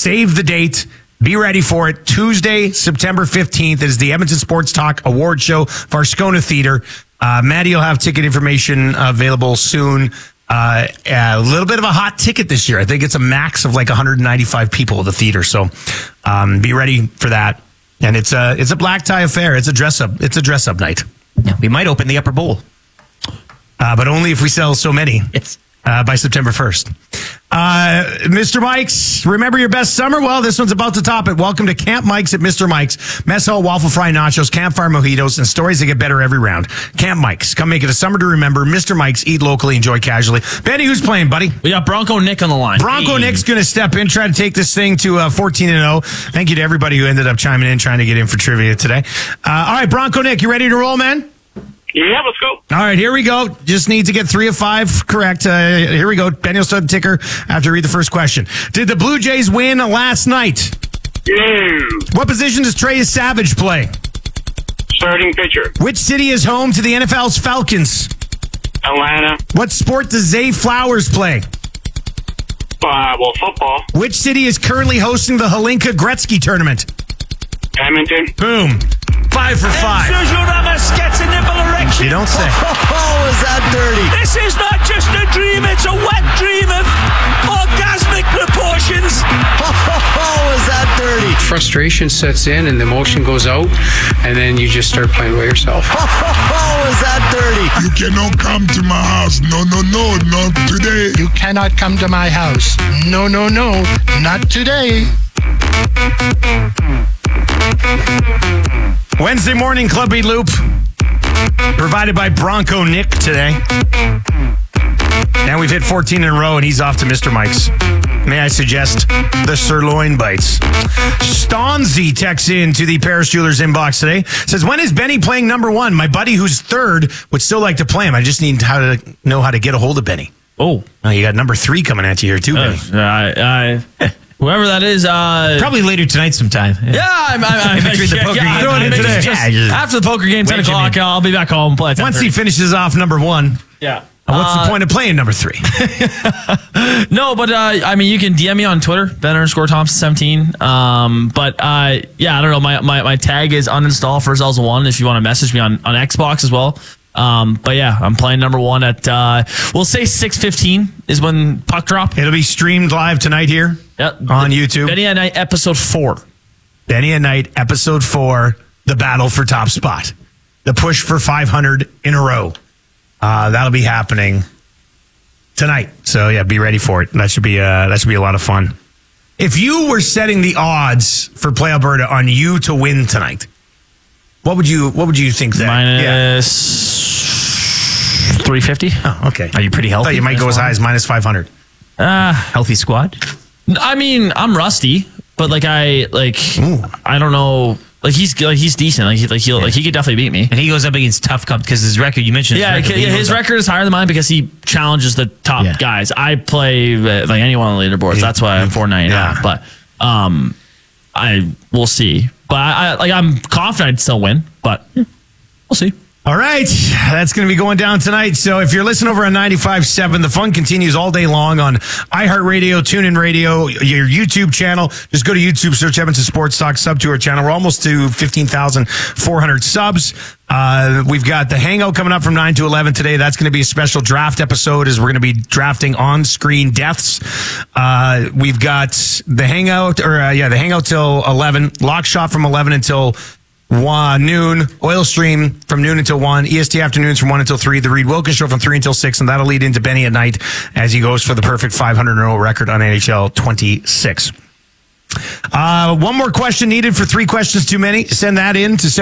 Save the date. Be ready for it. Tuesday, September 15th is the Edmonton Sports Talk Award Show, Varscona Theater. Maddie will have ticket information available soon. A little bit of a hot ticket this year. I think it's a max of like 195 people at the theater. So be ready for that. And it's a black tie affair. It's a dress up night. Yeah, we might open the upper bowl. But only if we sell so many. Yes. By September 1st. Mr. Mike's, remember your best summer? Well, this one's about to top it. Welcome to Camp Mike's at Mr. Mike's. Mess hall, waffle fry nachos, campfire mojitos, and stories that get better every round. Camp Mike's. Come make it a summer to remember. Mr. Mike's. Eat locally, enjoy casually. Benny, who's playing, buddy? We got Bronco Nick on the line. Bronco Nick's going to step in, try to take this thing to 14-0. Thank you to everybody who ended up chiming in, trying to get in for trivia today. All right, Bronco Nick, you ready to roll, man? Yeah, let's go. All right, here we go. Just need to get 3 of 5 correct. Here we go. Benny will start the ticker after I read the first question. Did the Blue Jays win last night? No. What position does Trey Savage play? Starting pitcher. Which city is home to the NFL's Falcons? Atlanta. What sport does Zay Flowers play? Football. Which city is currently hosting the Hlinka Gretzky tournament? Edmonton. Boom. 5 for 5. Sergio Ramos gets a nipple erection. You don't say. Oh, is that dirty? This is not just a dream, it's a wet dream of orgasmic proportions. Oh, is that dirty? Frustration sets in and the emotion goes out, and then you just start playing by yourself. Oh, is that dirty? You cannot come to my house. No, not today. You cannot come to my house. No, not today. Wednesday morning Club Beat Loop, provided by Bronco Nick today. And we've hit 14 in a row, and he's off to Mr. Mike's. May I suggest the sirloin bites? Stonzy texts in to the Paris Jewelers inbox today. Says, when is Benny playing number 1? My buddy who's third would still like to play him. I just need to know how to get a hold of Benny. Oh, you got number 3 coming at you here too, Benny. Whoever that is, probably later tonight sometime. Yeah, I'm between the poker game. Throw it in today. After the poker game, 10 o'clock, I'll be back home. Play Once he finishes off number 1. Yeah. What's the point of playing number 3? No, but you can DM me on Twitter, Ben_Thompson17. I don't know. My tag is uninstall for Zelza 1 if you want to message me on Xbox as well. I'm playing number 1 at we'll say 6:15 is when puck drop. It'll be streamed live tonight here on YouTube. Benny at Night episode 4. Benny at Night episode 4. The battle for top spot. The push for 500 in a row. That'll be happening tonight. So yeah, be ready for it. That should be a lot of fun. If you were setting the odds for Play Alberta on you to win tonight, what would you think that? Minus 350. Oh, okay. Are you pretty healthy? I thought you might go as high as minus 500. Healthy squad? I mean, I'm rusty, but I don't know. He's decent. He could definitely beat me. And he goes up against tough comp because his record, you mentioned. His record is higher than mine because he challenges the top guys. I play like anyone on the leaderboards. That's why I'm 499. Yeah. But I will see. But I'm confident I'd still win. But we'll see. All right, that's going to be going down tonight. So if you're listening over on 95.7, the fun continues all day long on iHeartRadio, TuneIn Radio, your YouTube channel. Just go to YouTube, search Edmonton Sports Talk, sub to our channel. We're almost to 15,400 subs. We've got the Hangout coming up from 9 to 11 today. That's going to be a special draft episode as we're going to be drafting on-screen deaths. We've got the Hangout, the Hangout till 11, Lock Shot from 11 until 1 noon, Oil Stream from noon until 1, EST Afternoons from 1 until 3, the Reed Wilkins Show from 3 until 6, and that'll lead into Benny at Night as he goes for the perfect 500-0 record on NHL 26. One more question needed for 3 questions too many. Send that in to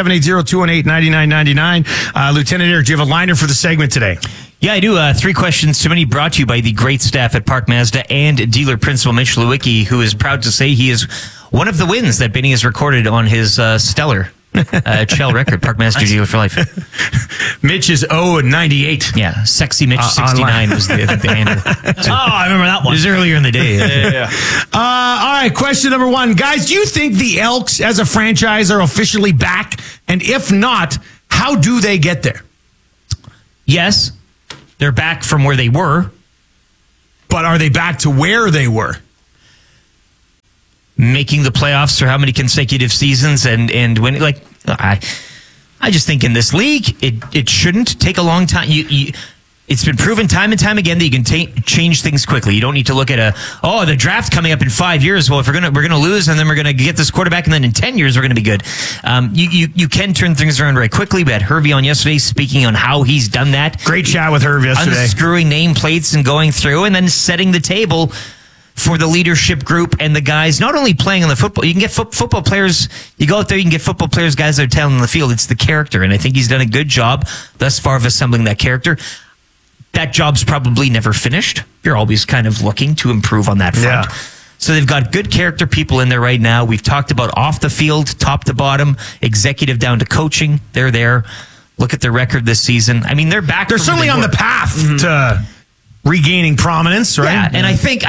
780-218-9999. Lieutenant Eric, do you have a liner for the segment today? Yeah, I do. 3 questions too many, brought to you by the great staff at Park Mazda and dealer principal Mitch Lewicki, who is proud to say he is one of the wins that Benny has recorded on his stellar Shell record, Park Mazda dealer for life. Mitch is 0-98. Yeah, Sexy Mitch 69 was the handle. I remember that one. It was earlier in the day. Yeah. All right, question number 1. Guys, do you think the Elks as a franchise are officially back? And if not, how do they get there? Yes, they're back from where they were. But are they back to where they were? making the playoffs for how many consecutive seasons and winning. Like, I just think in this league, it shouldn't take a long time. It's been proven time and time again that you can change things quickly. You don't need to look at the draft coming up in 5 years. Well, if we're gonna lose, and then we're gonna get this quarterback, and then in 10 years we're gonna be good. You can turn things around very quickly. We had Hervey on yesterday speaking on how he's done that. Great chat with Hervey yesterday. Unscrewing nameplates and going through, and then setting the table for the leadership group and the guys not only playing on the football. You can get football players. You go out there, you can get football players, guys that are talented on the field. It's the character, and I think he's done a good job thus far of assembling that character. That job's probably never finished. You're always kind of looking to improve on that front. Yeah. So they've got good character people in there right now. We've talked about off the field, top to bottom, executive down to coaching. They're there. Look at their record this season. I mean, they're back. They're certainly on the path to regaining prominence, right? Yeah, and I think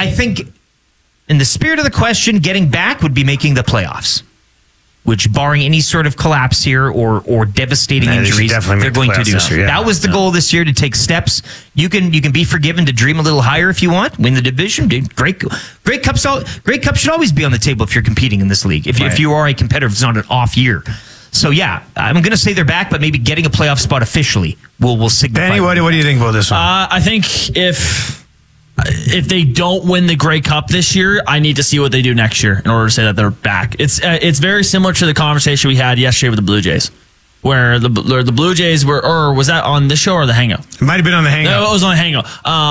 in the spirit of the question, getting back would be making the playoffs. Which, barring any sort of collapse here or devastating injuries, they're going to do. That was the goal this year, to take steps. You can be forgiven to dream a little higher if you want. Win the division. Great cups should always be on the table if you're competing in this league. If you are a competitor, it's not an off year. So yeah, I'm going to say they're back, but maybe getting a playoff spot officially will signify. Benny, what do you think about this one? I think if they don't win the Grey Cup this year, I need to see what they do next year in order to say that they're back. It's very similar to the conversation we had yesterday with the Blue Jays, where the Blue Jays were, or was that on this show or the Hangout? It might have been on the Hangout. No, it was on the Hangout.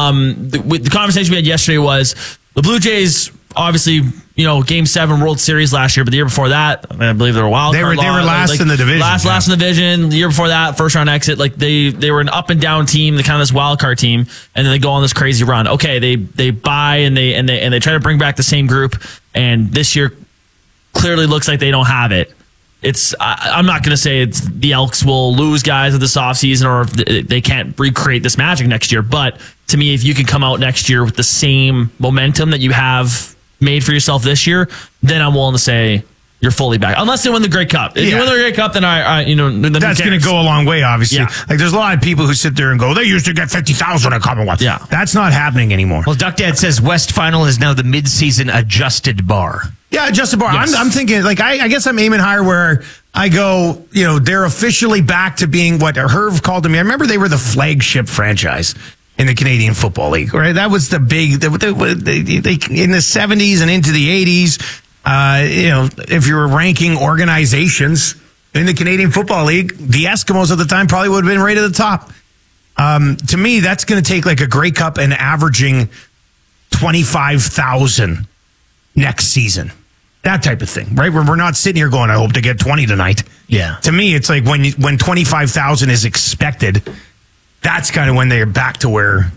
The conversation we had yesterday was the Blue Jays, obviously, Game 7 World Series last year, but the year before that, I believe they were wild. They were last in the division. Last in the division. The year before that, first round exit. Like they were an up and down team, the kind of this wild card team, and then they go on this crazy run. Okay, they buy and they try to bring back the same group, and this year clearly looks like they don't have it. I'm not going to say it's the Elks will lose guys at this offseason or if they can't recreate this magic next year, but to me, if you can come out next year with the same momentum that you have made for yourself this year, then I'm willing to say you're fully back. Unless they win the Grey Cup. If you win the Grey Cup, then then that's going to go a long way, obviously. Yeah. Like there's a lot of people who sit there and go, they used to get 50,000 at Commonwealth. Yeah. That's not happening anymore. Well, Duck Dad says West Final is now the mid-season adjusted bar. Yeah, adjusted bar. Yes. I'm thinking, like, I guess I'm aiming higher where I go, they're officially back to being what Herv called them. I remember they were the flagship franchise in the Canadian Football League, right? That was the big, they in the 70s and into the 80s, if you were ranking organizations in the Canadian Football League, the Eskimos at the time probably would have been right at the top. To me, that's going to take like a Grey Cup and averaging 25,000 next season. That type of thing, right? We're not sitting here going, I hope to get 20 tonight. Yeah. To me, it's like when 25,000 is expected, that's kind of when they're back to where,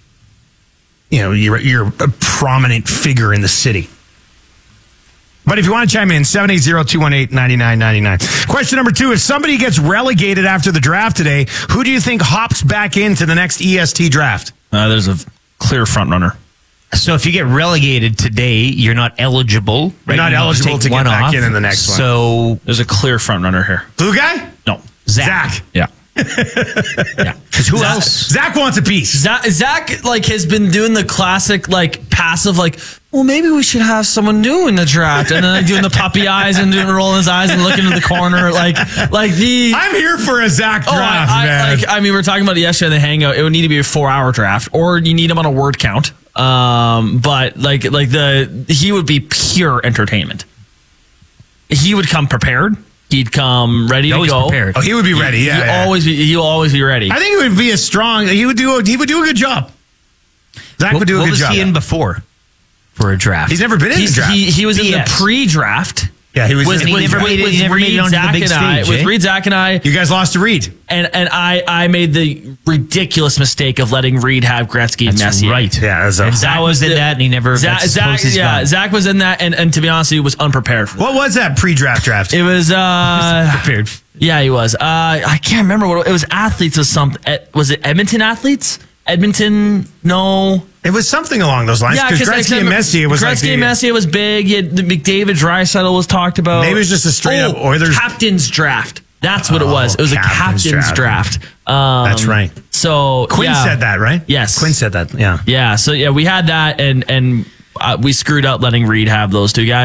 you're a prominent figure in the city. But if you want to chime in, 780-218-9999. Question number 2, if somebody gets relegated after the draft today, who do you think hops back into the next EST draft? There's a clear front runner. So if you get relegated today, you're not eligible. Right? You're not eligible to get back in the next one. So there's a clear front runner here. Blue guy? No. Zach. Yeah. Yeah. Because who else? Zach wants a piece. Zach has been doing the classic passive well, maybe we should have someone new in the draft, and then doing the puppy eyes and rolling his eyes and looking into the corner I'm here for a Zach draft, man. We were talking about it yesterday in the Hangout. It would need to be a 4-hour draft, or you need him on a word count. But he would be pure entertainment. He would come prepared. He'd come ready to go. Prepared. Oh, he would be ready. Yeah, He'll always be ready. I think it would be a strong. He would do a good job. Zach would do a good job. What was he in before for a draft? He's never been in a draft. He was in the pre-draft. Yeah, he was. With Reed, Zach, and I. You guys lost to Reed. And I made the ridiculous mistake of letting Reed have Gretzky and Messier. Right. Yeah. Zach was in that, and he never. Zach was in that, and to be honest, he was unprepared for that. What was that pre-draft draft? It was prepared. Yeah, he was. I can't remember what it was. Athletes was something. Was it Edmonton athletes? Edmonton? No. It was something along those lines. Yeah, because Gretzky and Messier was and Messier was big. The McDavid Draisaitl was talked about. Maybe it was just a straight up Oilers captain's draft. That's what it was. It was a captain's draft. That's right. So Quinn said that, right? Yes, Quinn said that. Yeah. Yeah. So we had that, and we screwed up letting Reed have those two guys.